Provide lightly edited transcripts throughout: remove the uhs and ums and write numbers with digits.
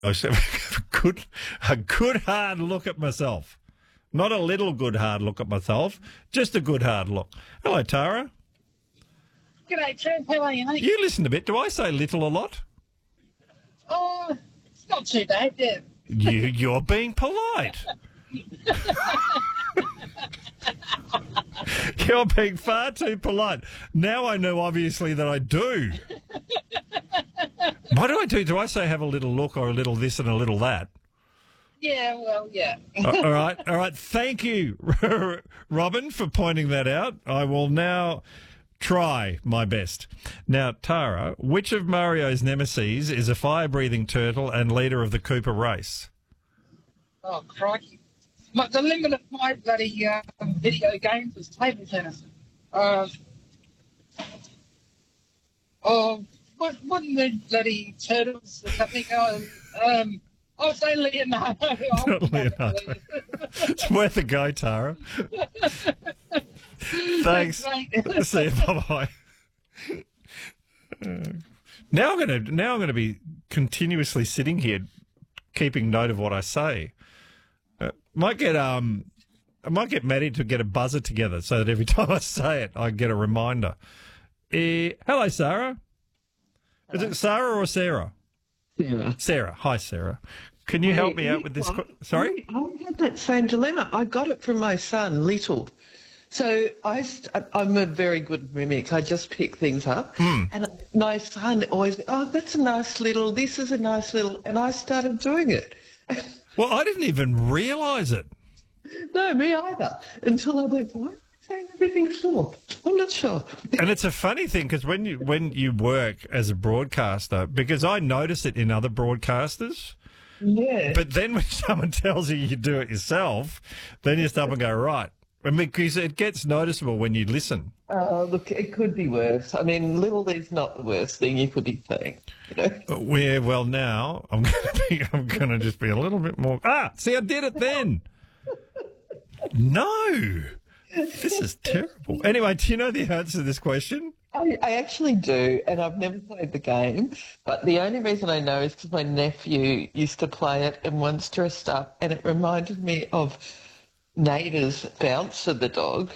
I should have a good hard look at myself. Not a little good hard look at myself, just a good hard look. Hello, Tara. G'day, Trev. How are you, mate? You listened a bit. Do I say little a lot? Oh, it's not too bad, yeah. You're being polite. You're being far too polite. Now I know, obviously, that I do. What do I do? Do I say have a little look or a little this and a little that? Yeah, well, yeah. All right. Thank you, Robin, for pointing that out. I will now try my best. Now, Tara, which of Mario's nemesis is a fire-breathing turtle and leader of the Cooper race? Oh, crikey. The limit of my bloody video games is table tennis. Wasn't the bloody turtles or something? I'll say Leonardo. Not Leonardo. It's worth a go, Tara. Thanks. See you. Bye-bye. Now I'm going to be continuously sitting here, keeping note of what I say. I might get Maddie to get a buzzer together so that every time I say it, I get a reminder. Hello, Sarah. Is it Sarah or Sarah? Sarah. Sarah. Hi, Sarah. Can you help me out with this? Sorry? I had that same dilemma. I got it from my son, Little. So I'm a very good mimic. I just pick things up. And my son always, that's a nice little, this is a nice little, and I started doing it. Well, I didn't even realise it. No, me either. Until I went, why am I saying everything short? I'm not sure. And it's a funny thing because when you work as a broadcaster, because I notice it in other broadcasters. Yeah. But then when someone tells you do it yourself, then you stop and go, right. I mean, because it gets noticeable when you listen. Look, it could be worse. I mean, Little is not the worst thing you could be saying. You know? Yeah, well, now I'm going to just be a little bit more. See, I did it then. No, this is terrible. Anyway, do you know the answer to this question? I actually do, and I've never played the game, but the only reason I know is because my nephew used to play it and once dressed up, and it reminded me of Neighbours Bouncer the dog.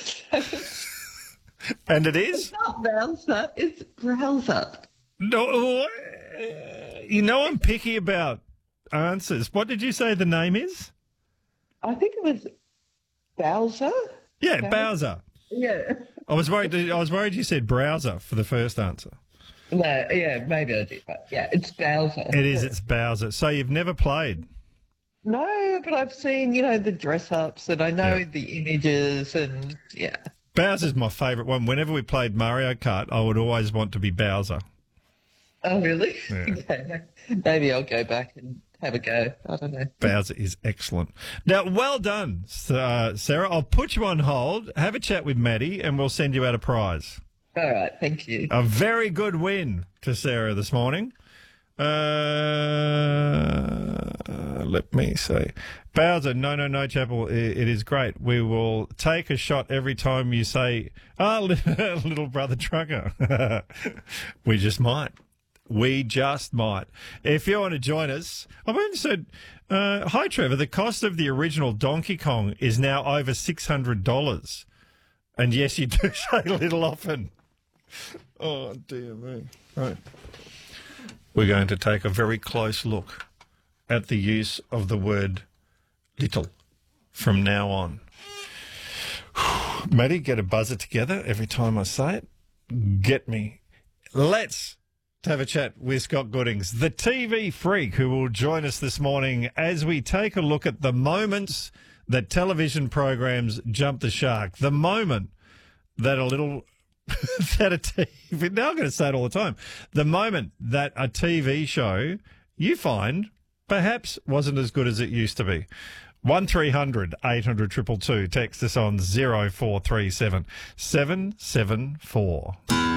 And it is? It's not Bouncer, it's Browser. No, you know I'm picky about answers. What did you say the name is? I think it was Bowser. Yeah, Bowser. Yeah. I was worried you said browser for the first answer. No, yeah, maybe I did. But yeah, it's Bowser. It is, it's Bowser. So you've never played? No, but I've seen, the dress-ups and I know the images and, yeah. Bowser's my favourite one. Whenever we played Mario Kart, I would always want to be Bowser. Oh, really? Yeah. Okay. Maybe I'll go back and have a go. I don't know. Bowser is excellent. Now, well done, Sarah. I'll put you on hold, have a chat with Maddie, and we'll send you out a prize. All right, thank you. A very good win to Sarah this morning. Let me see. Bowser, no, Chapel, it is great. We will take a shot every time you say, little brother trucker. We just might. If you want to join us, I've even said, hi, Trevor, the cost of the original Donkey Kong is now over $600. And yes, you do say little often. Oh, dear me. Right. We're going to take a very close look at the use of the word little from now on. Maddie, get a buzzer together every time I say it. Get me. Let's have a chat with Scott Goodings, the TV freak, who will join us this morning as we take a look at the moments that television programs jump the shark. The moment that a little... that a TV... Now I'm going to say it all the time. The moment that a TV show you find perhaps wasn't as good as it used to be. 1300 800 222. Text us on 0437 774.